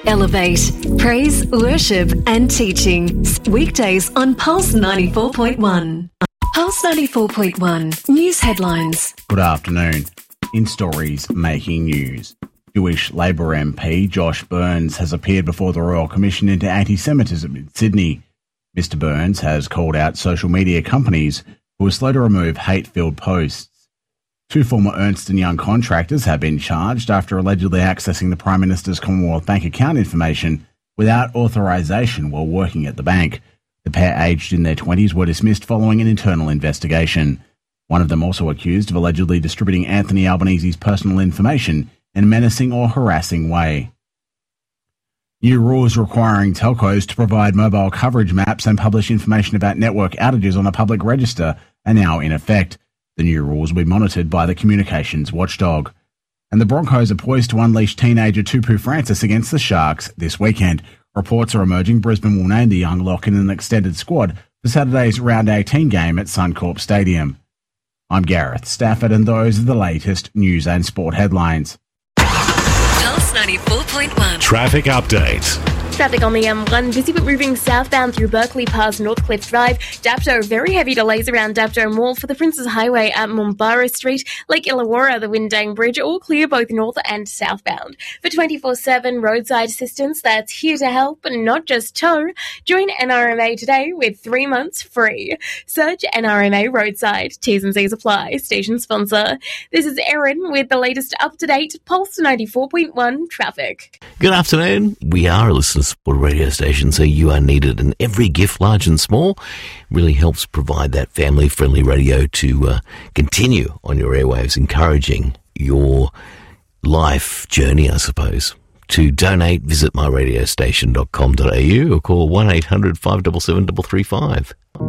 Elevate, praise, worship and teaching. Weekdays on Pulse 94.1. Pulse 94.1 News Headlines. Good afternoon. In stories making news, Jewish Labor MP Josh Burns has appeared before the Royal Commission into Anti-Semitism in Sydney. Mr Burns has called out social media companies who are slow to remove hate-filled posts. 2 former Ernst & Young contractors have been charged after allegedly accessing the Prime Minister's Commonwealth Bank account information without authorisation while working at the bank. The pair, aged in their 20s, were dismissed following an internal investigation. One of them also accused of allegedly distributing Anthony Albanese's personal information in a menacing or harassing way. New rules requiring telcos to provide mobile coverage maps and publish information about network outages on a public register are now in effect. The new rules will be monitored by the communications watchdog. And the Broncos are poised to unleash teenager Tupu Francis against the Sharks this weekend. Reports are emerging Brisbane will name the young lock in an extended squad for Saturday's Round 18 game at Suncorp Stadium. I'm Gareth Stafford, and those are the latest news and sport headlines. Pulse 94.1. Traffic update. Traffic on the M1, busy but moving southbound through Berkeley past Northcliffe Drive. Dapto, very heavy delays around Dapto Mall for the Princes Highway at Mombara Street. Lake Illawarra, the Windang Bridge, all clear both north and southbound. For 24/7 roadside assistance that's here to help and not just tow, join NRMA today with 3 months free. Search NRMA Roadside. T's and C's apply. Station sponsor. This is Erin with the latest up-to-date Pulse 94.1 traffic. Good afternoon. We are a listener support radio station, so you are needed, and every gift, large and small, really helps provide that family-friendly radio to continue on your airwaves, encouraging your life journey, I suppose. To donate, visit myradiostation.com.au or call 1-800-577-335.